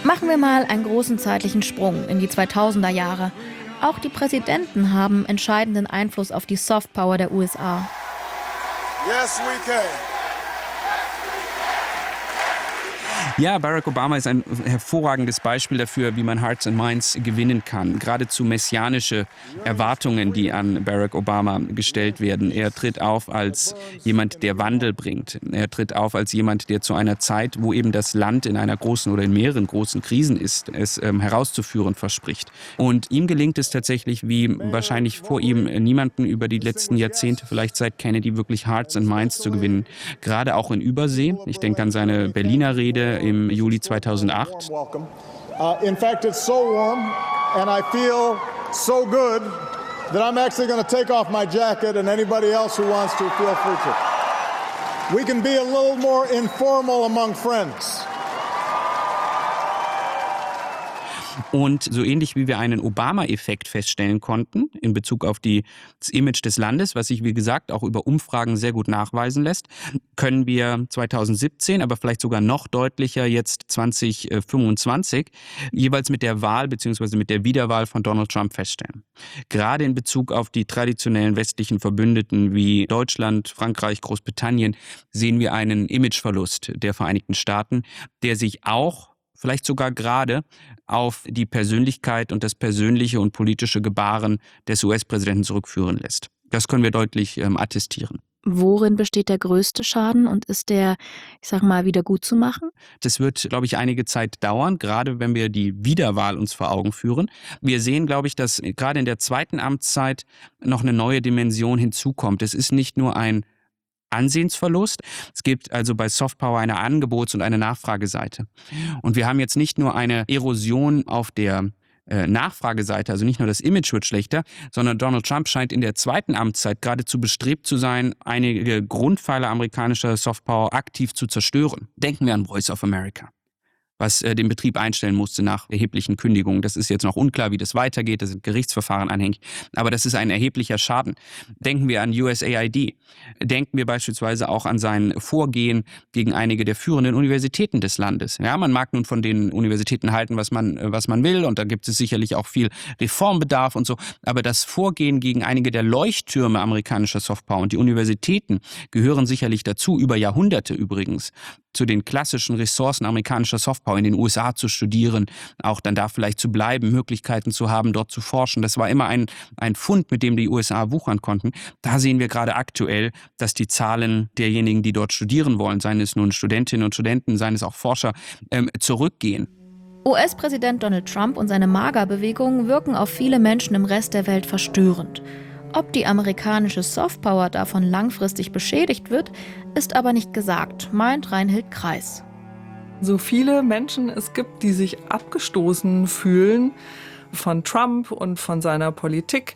Machen wir mal einen großen zeitlichen Sprung in die 2000er Jahre. Auch die Präsidenten haben entscheidenden Einfluss auf die Softpower der USA. Yes, we can. Ja, Barack Obama ist ein hervorragendes Beispiel dafür, wie man Hearts and Minds gewinnen kann. Geradezu messianische Erwartungen, die an Barack Obama gestellt werden. Er tritt auf als jemand, der Wandel bringt. Er tritt auf als jemand, der zu einer Zeit, wo eben das Land in einer großen oder in mehreren großen Krisen ist, es herauszuführen verspricht. Und ihm gelingt es tatsächlich, wie wahrscheinlich vor ihm niemanden über die letzten Jahrzehnte, vielleicht seit Kennedy, wirklich Hearts and Minds zu gewinnen. Gerade auch in Übersee. Ich denke an seine Berliner Rede im Juli 2008. In fact, it's so warm and I feel so good that I'm actually going to take off my jacket and anybody else who wants to feel free to. We can be a little more informal among friends. Und so ähnlich wie wir einen Obama-Effekt feststellen konnten in Bezug auf das Image des Landes, was sich, wie gesagt, auch über Umfragen sehr gut nachweisen lässt, können wir 2017, aber vielleicht sogar noch deutlicher jetzt 2025, jeweils mit der Wahl bzw. mit der Wiederwahl von Donald Trump feststellen. Gerade in Bezug auf die traditionellen westlichen Verbündeten wie Deutschland, Frankreich, Großbritannien sehen wir einen Imageverlust der Vereinigten Staaten, der sich auch vielleicht sogar gerade auf die Persönlichkeit und das persönliche und politische Gebaren des US-Präsidenten zurückführen lässt. Das können wir deutlich attestieren. Worin besteht der größte Schaden und ist der, ich sag mal, wieder gut zu machen? Das wird, glaube ich, einige Zeit dauern, gerade wenn wir die Wiederwahl uns vor Augen führen. Wir sehen, glaube ich, dass gerade in der zweiten Amtszeit noch eine neue Dimension hinzukommt. Es ist nicht nur ein Ansehensverlust. Es gibt also bei Softpower eine Angebots- und eine Nachfrageseite. Und wir haben jetzt nicht nur eine Erosion auf der Nachfrageseite, also nicht nur das Image wird schlechter, sondern Donald Trump scheint in der zweiten Amtszeit geradezu bestrebt zu sein, einige Grundpfeiler amerikanischer Softpower aktiv zu zerstören. Denken wir an Voice of America, was den Betrieb einstellen musste nach erheblichen Kündigungen. Das ist jetzt noch unklar, wie das weitergeht. Da sind Gerichtsverfahren anhängig. Aber das ist ein erheblicher Schaden. Denken wir an USAID. Denken wir beispielsweise auch an sein Vorgehen gegen einige der führenden Universitäten des Landes. Ja, man mag nun von den Universitäten halten, was man will. Und da gibt es sicherlich auch viel Reformbedarf und so. Aber das Vorgehen gegen einige der Leuchttürme amerikanischer Softpower und die Universitäten gehören sicherlich dazu, über Jahrhunderte übrigens, zu den klassischen Ressourcen amerikanischer Softpower in den USA zu studieren, auch dann da vielleicht zu bleiben, Möglichkeiten zu haben, dort zu forschen. Das war immer ein Fund, mit dem die USA wuchern konnten. Da sehen wir gerade aktuell, dass die Zahlen derjenigen, die dort studieren wollen, seien es nun Studentinnen und Studenten, seien es auch Forscher, zurückgehen. US-Präsident Donald Trump und seine MAGA-Bewegung wirken auf viele Menschen im Rest der Welt verstörend. Ob die amerikanische Softpower davon langfristig beschädigt wird, ist aber nicht gesagt, meint Reinhild Kreis. So viele Menschen es gibt, die sich abgestoßen fühlen von Trump und von seiner Politik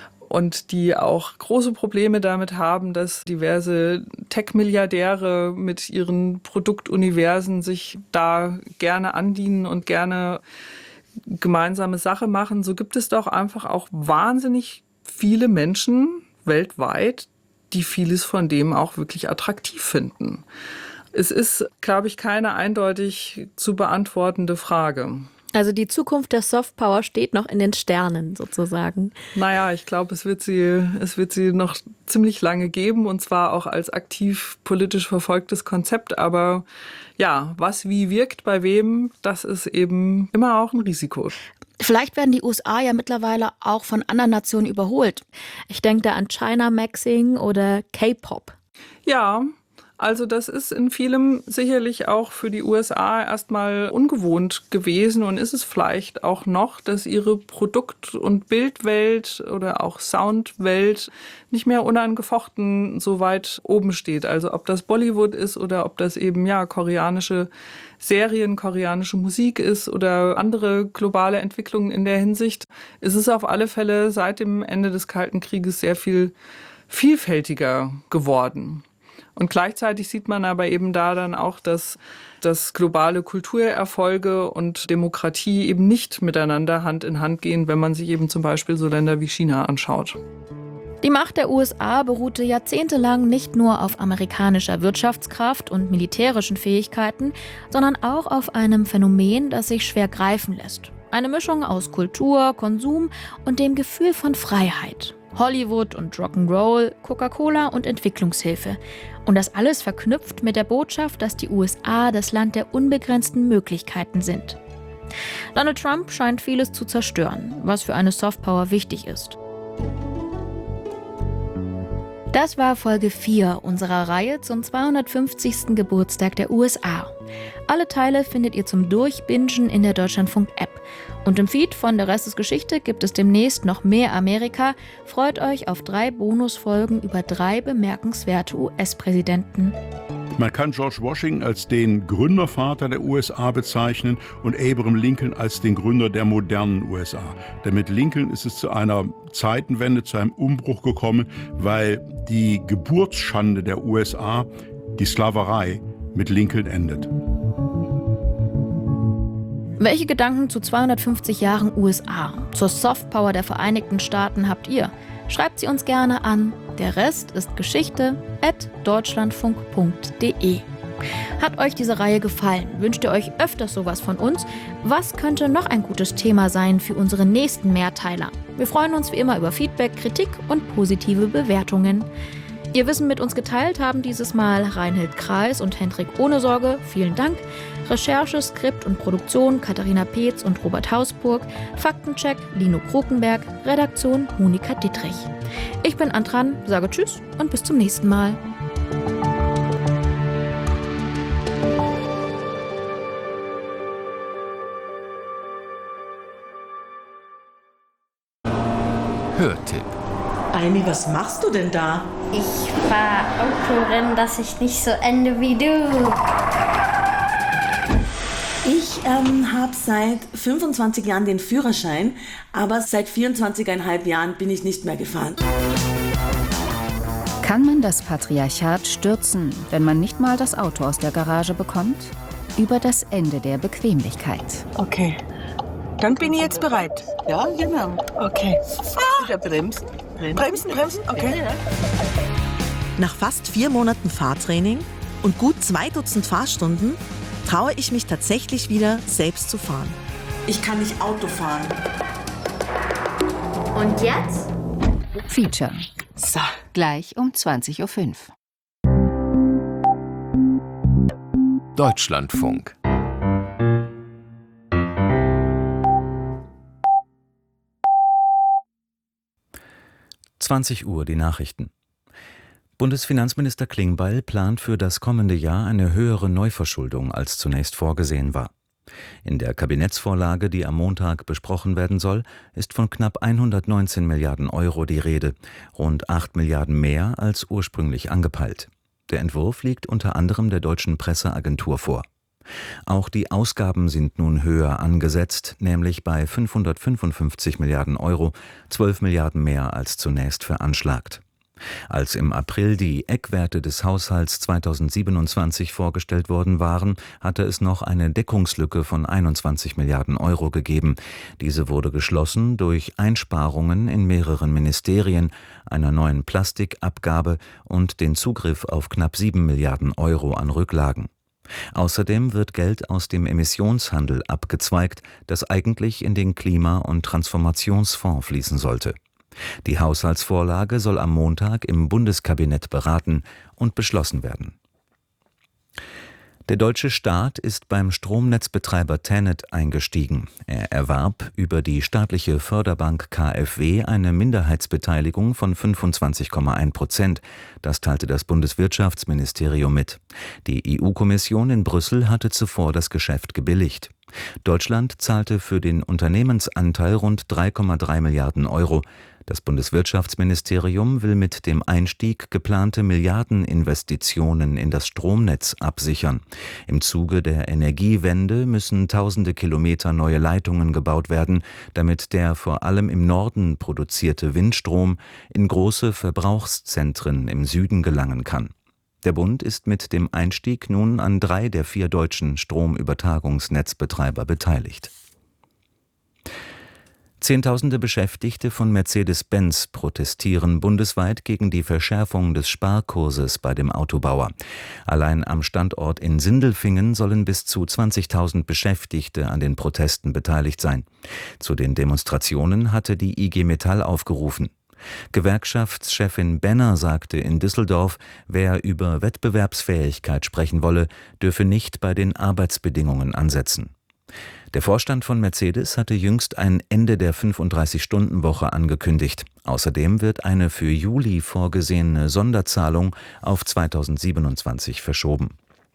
und die auch große Probleme damit haben, dass diverse Tech-Milliardäre mit ihren Produktuniversen sich da gerne andienen und gerne gemeinsame Sache machen. So gibt es doch einfach auch wahnsinnig viele Menschen weltweit, die vieles von dem auch wirklich attraktiv finden. Es ist, glaube ich, keine eindeutig zu beantwortende Frage. Also die Zukunft der Softpower steht noch in den Sternen sozusagen. Naja, ich glaube, es wird sie noch ziemlich lange geben und zwar auch als aktiv politisch verfolgtes Konzept. Aber ja, was wie wirkt bei wem, das ist eben immer auch ein Risiko. Vielleicht werden die USA ja mittlerweile auch von anderen Nationen überholt. Ich denke da an China Maxing oder K-Pop. Ja, also das ist in vielem sicherlich auch für die USA erstmal ungewohnt gewesen und ist es vielleicht auch noch, dass ihre Produkt- und Bildwelt oder auch Soundwelt nicht mehr unangefochten so weit oben steht. Also ob das Bollywood ist oder ob das eben koreanische Serien, koreanische Musik ist oder andere globale Entwicklungen in der Hinsicht, ist es auf alle Fälle seit dem Ende des Kalten Krieges sehr viel vielfältiger geworden. Und gleichzeitig sieht man aber eben da dann auch, dass globale Kulturerfolge und Demokratie eben nicht miteinander Hand in Hand gehen, wenn man sich eben zum Beispiel so Länder wie China anschaut. Die Macht der USA beruhte jahrzehntelang nicht nur auf amerikanischer Wirtschaftskraft und militärischen Fähigkeiten, sondern auch auf einem Phänomen, das sich schwer greifen lässt. Eine Mischung aus Kultur, Konsum und dem Gefühl von Freiheit. Hollywood und Rock'n'Roll, Coca-Cola und Entwicklungshilfe. Und das alles verknüpft mit der Botschaft, dass die USA das Land der unbegrenzten Möglichkeiten sind. Donald Trump scheint vieles zu zerstören, was für eine Softpower wichtig ist. Das war Folge 4 unserer Reihe zum 250. Geburtstag der USA. Alle Teile findet ihr zum Durchbingen in der Deutschlandfunk-App. Und im Feed von Der Rest ist Geschichte gibt es demnächst noch mehr Amerika. Freut euch auf 3 Bonusfolgen über 3 bemerkenswerte US-Präsidenten. Man kann George Washington als den Gründervater der USA bezeichnen und Abraham Lincoln als den Gründer der modernen USA. Denn mit Lincoln ist es zu einer Zeitenwende, zu einem Umbruch gekommen, weil die Geburtsschande der USA, die Sklaverei, mit Lincoln endet. Welche Gedanken zu 250 Jahren USA, zur Softpower der Vereinigten Staaten habt ihr? Schreibt sie uns gerne an derrestistgeschichte@deutschlandfunk.de. Hat euch diese Reihe gefallen? Wünscht ihr euch öfters sowas von uns? Was könnte noch ein gutes Thema sein für unsere nächsten Mehrteiler? Wir freuen uns wie immer über Feedback, Kritik und positive Bewertungen. Ihr Wissen mit uns geteilt haben dieses Mal Reinhild Kreis und Hendrik Ohnesorge. Vielen Dank. Recherche, Skript und Produktion Katharina Peetz und Robert Hausburg. Faktencheck Lino Krokenberg. Redaktion Monika Dittrich. Ich bin Antran, sage Tschüss und bis zum nächsten Mal. Hörtipp. Aimi, was machst du denn da? Ich fahr Autorennen, dass ich nicht so ende wie du. Ich habe seit 25 Jahren den Führerschein, aber seit 24,5 Jahren bin ich nicht mehr gefahren. Kann man das Patriarchat stürzen, wenn man nicht mal das Auto aus der Garage bekommt? Über das Ende der Bequemlichkeit. Okay, dann bin ich jetzt bereit. Ja, genau. Okay. Wieder bremsen. Bremsen, okay. Nach fast 4 Monaten Fahrtraining und gut 2 Dutzend Fahrstunden traue ich mich tatsächlich wieder, selbst zu fahren. Ich kann nicht Auto fahren. Und jetzt? Feature. So. Gleich um 20:05 Uhr. Deutschlandfunk. Uhr die Nachrichten. Bundesfinanzminister Klingbeil plant für das kommende Jahr eine höhere Neuverschuldung, als zunächst vorgesehen war. In der Kabinettsvorlage, die am Montag besprochen werden soll, ist von knapp 119 Milliarden Euro die Rede, rund 8 Milliarden mehr als ursprünglich angepeilt. Der Entwurf liegt unter anderem der Deutschen Presseagentur vor. Auch die Ausgaben sind nun höher angesetzt, nämlich bei 555 Milliarden Euro, 12 Milliarden mehr als zunächst veranschlagt. Als im April die Eckwerte des Haushalts 2027 vorgestellt worden waren, hatte es noch eine Deckungslücke von 21 Milliarden Euro gegeben. Diese wurde geschlossen durch Einsparungen in mehreren Ministerien, einer neuen Plastikabgabe und den Zugriff auf knapp 7 Milliarden Euro an Rücklagen. Außerdem wird Geld aus dem Emissionshandel abgezweigt, das eigentlich in den Klima- und Transformationsfonds fließen sollte. Die Haushaltsvorlage soll am Montag im Bundeskabinett beraten und beschlossen werden. Der deutsche Staat ist beim Stromnetzbetreiber TenneT eingestiegen. Er erwarb über die staatliche Förderbank KfW eine Minderheitsbeteiligung von 25,1%. Das teilte das Bundeswirtschaftsministerium mit. Die EU-Kommission in Brüssel hatte zuvor das Geschäft gebilligt. Deutschland zahlte für den Unternehmensanteil rund 3,3 Milliarden Euro. Das Bundeswirtschaftsministerium will mit dem Einstieg geplante Milliardeninvestitionen in das Stromnetz absichern. Im Zuge der Energiewende müssen tausende Kilometer neue Leitungen gebaut werden, damit der vor allem im Norden produzierte Windstrom in große Verbrauchszentren im Süden gelangen kann. Der Bund ist mit dem Einstieg nun an 3 der 4 deutschen Stromübertragungsnetzbetreiber beteiligt. Zehntausende Beschäftigte von Mercedes-Benz protestieren bundesweit gegen die Verschärfung des Sparkurses bei dem Autobauer. Allein am Standort in Sindelfingen sollen bis zu 20.000 Beschäftigte an den Protesten beteiligt sein. Zu den Demonstrationen hatte die IG Metall aufgerufen. Gewerkschaftschefin Benner sagte in Düsseldorf, wer über Wettbewerbsfähigkeit sprechen wolle, dürfe nicht bei den Arbeitsbedingungen ansetzen. Der Vorstand von Mercedes hatte jüngst ein Ende der 35-Stunden-Woche angekündigt. Außerdem wird eine für Juli vorgesehene Sonderzahlung auf 2027 verschoben.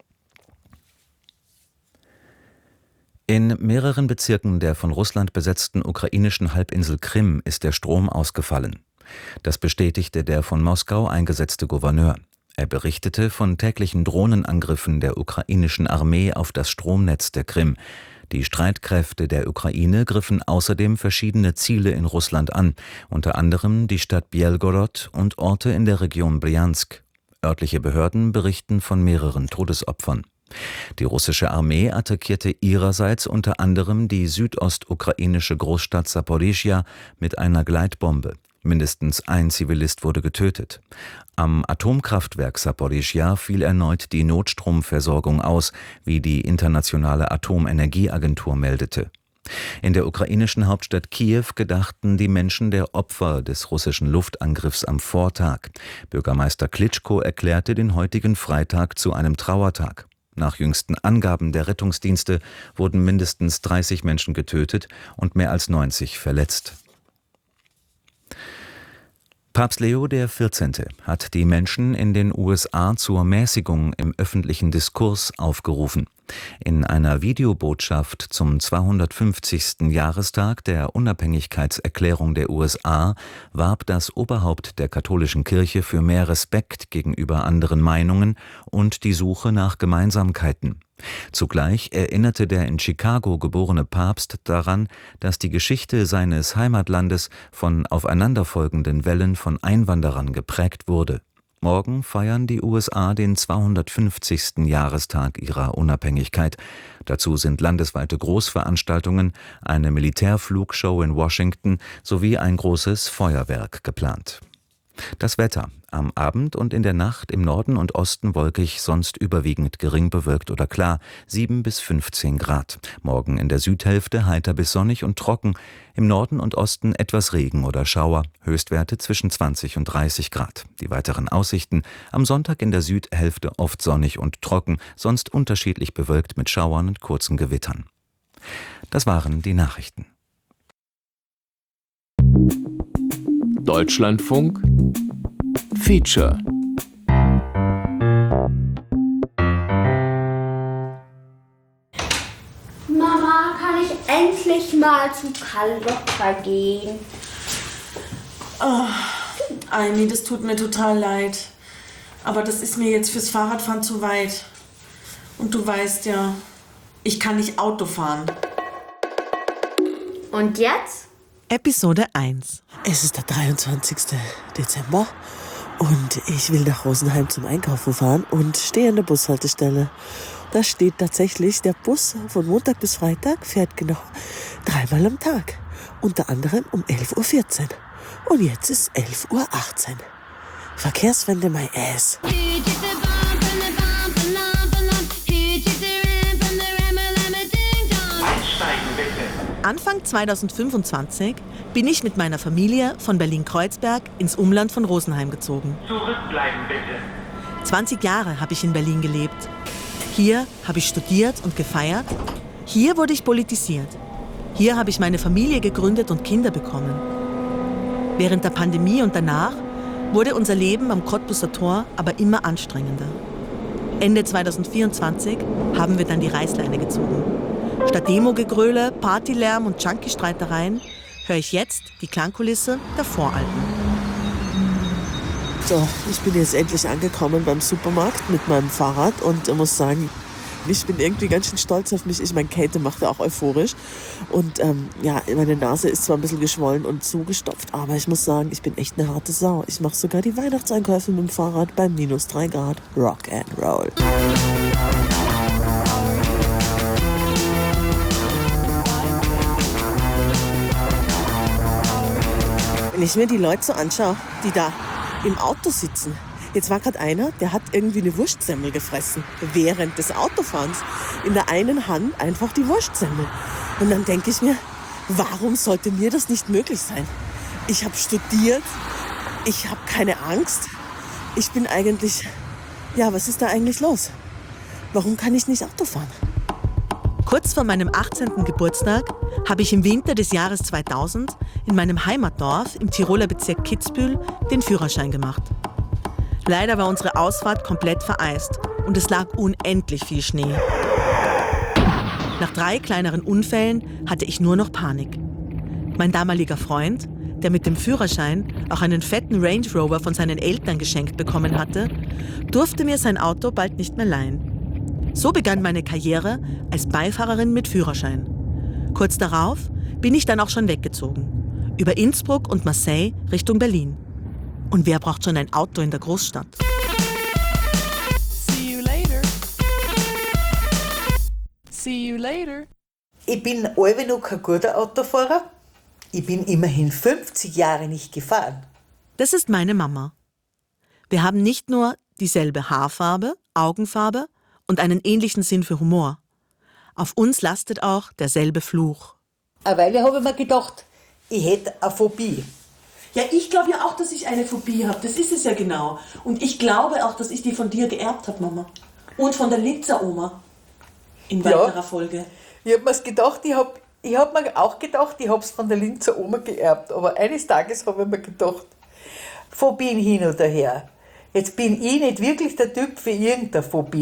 In mehreren Bezirken der von Russland besetzten ukrainischen Halbinsel Krim ist der Strom ausgefallen. Das bestätigte der von Moskau eingesetzte Gouverneur. Er berichtete von täglichen Drohnenangriffen der ukrainischen Armee auf das Stromnetz der Krim. Die Streitkräfte der Ukraine griffen außerdem verschiedene Ziele in Russland an, unter anderem die Stadt Bjelgorod und Orte in der Region Bryansk. Örtliche Behörden berichten von mehreren Todesopfern. Die russische Armee attackierte ihrerseits unter anderem die südostukrainische Großstadt Saporischschja mit einer Gleitbombe. Mindestens ein Zivilist wurde getötet. Am Atomkraftwerk Saporischschja fiel erneut die Notstromversorgung aus, wie die Internationale Atomenergieagentur meldete. In der ukrainischen Hauptstadt Kiew gedachten die Menschen der Opfer des russischen Luftangriffs am Vortag. Bürgermeister Klitschko erklärte den heutigen Freitag zu einem Trauertag. Nach jüngsten Angaben der Rettungsdienste wurden mindestens 30 Menschen getötet und mehr als 90 verletzt. Papst Leo XIV. Hat die Menschen in den USA zur Mäßigung im öffentlichen Diskurs aufgerufen. In einer Videobotschaft zum 250. Jahrestag der Unabhängigkeitserklärung der USA warb das Oberhaupt der katholischen Kirche für mehr Respekt gegenüber anderen Meinungen und die Suche nach Gemeinsamkeiten. Zugleich erinnerte der in Chicago geborene Papst daran, dass die Geschichte seines Heimatlandes von aufeinanderfolgenden Wellen von Einwanderern geprägt wurde. Morgen feiern die USA den 250. Jahrestag ihrer Unabhängigkeit. Dazu sind landesweite Großveranstaltungen, eine Militärflugshow in Washington sowie ein großes Feuerwerk geplant. Das Wetter. Am Abend und in der Nacht im Norden und Osten wolkig, sonst überwiegend gering bewölkt oder klar, 7 bis 15 Grad. Morgen in der Südhälfte heiter bis sonnig und trocken, im Norden und Osten etwas Regen oder Schauer, Höchstwerte zwischen 20 und 30 Grad. Die weiteren Aussichten: am Sonntag in der Südhälfte oft sonnig und trocken, sonst unterschiedlich bewölkt mit Schauern und kurzen Gewittern. Das waren die Nachrichten. Deutschlandfunk Feature. Mama, kann ich endlich mal zu Carlotta gehen? Oh, Almi, das tut mir total leid. Aber das ist mir jetzt fürs Fahrradfahren zu weit. Und du weißt ja, ich kann nicht Auto fahren. Und jetzt? Episode 1. Es ist der 23. Dezember und ich will nach Rosenheim zum Einkaufen fahren und stehe an der Bushaltestelle. Da steht tatsächlich, der Bus von Montag bis Freitag fährt genau 3-mal am Tag. Unter anderem um 11.14 Uhr. Und jetzt ist 11.18 Uhr. Verkehrswende my ass. Anfang 2025 bin ich mit meiner Familie von Berlin-Kreuzberg ins Umland von Rosenheim gezogen. Zurückbleiben bitte. 20 Jahre habe ich in Berlin gelebt. Hier habe ich studiert und gefeiert. Hier wurde ich politisiert. Hier habe ich meine Familie gegründet und Kinder bekommen. Während der Pandemie und danach wurde unser Leben am Cottbuser Tor aber immer anstrengender. Ende 2024 haben wir dann die Reißleine gezogen. Statt Demo-Gegröle, Partylärm und Junkie-Streitereien höre ich jetzt die Klangkulisse der Voralpen. So, ich bin jetzt endlich angekommen beim Supermarkt mit meinem Fahrrad und muss sagen, ich bin irgendwie ganz schön stolz auf mich. Ich meine, Käthe macht ja auch euphorisch. Und ja, meine Nase ist zwar ein bisschen geschwollen und zugestopft, aber ich muss sagen, ich bin echt eine harte Sau. Ich mache sogar die Weihnachtseinkäufe mit dem Fahrrad bei minus 3 Grad. Rock and Roll. Wenn ich mir die Leute so anschaue, die da im Auto sitzen. Jetzt war gerade einer, der hat irgendwie eine Wurstsemmel gefressen. Während des Autofahrens. In der einen Hand einfach die Wurstsemmel. Und dann denke ich mir, warum sollte mir das nicht möglich sein? Ich habe studiert, ich habe keine Angst. Ich bin eigentlich, ja, was ist da eigentlich los? Warum kann ich nicht Auto fahren? Kurz vor meinem 18. Geburtstag habe ich im Winter des Jahres 2000 in meinem Heimatdorf im Tiroler Bezirk Kitzbühel den Führerschein gemacht. Leider war unsere Ausfahrt komplett vereist und es lag unendlich viel Schnee. Nach 3 kleineren Unfällen hatte ich nur noch Panik. Mein damaliger Freund, der mit dem Führerschein auch einen fetten Range Rover von seinen Eltern geschenkt bekommen hatte, durfte mir sein Auto bald nicht mehr leihen. So begann meine Karriere als Beifahrerin mit Führerschein. Kurz darauf bin ich dann auch schon weggezogen. Über Innsbruck und Marseille Richtung Berlin. Und wer braucht schon ein Auto in der Großstadt? See you later. See you later. Ich bin allweil noch kein guter Autofahrer. Ich bin immerhin 50 Jahre nicht gefahren. Das ist meine Mama. Wir haben nicht nur dieselbe Haarfarbe, Augenfarbe und einen ähnlichen Sinn für Humor. Auf uns lastet auch derselbe Fluch. Eine Weile habe ich mir gedacht, ich hätte eine Phobie. Ja, ich glaube ja auch, dass ich eine Phobie habe. Das ist es ja genau. Und ich glaube auch, dass ich die von dir geerbt habe, Mama. Und von der Linzer Oma. In weiterer Folge. Ich habe mir's gedacht, ich hab mir auch gedacht, ich habe es von der Linzer Oma geerbt. Aber eines Tages habe ich mir gedacht, Phobien hin oder her. Jetzt bin ich nicht wirklich der Typ für irgendeine Phobie.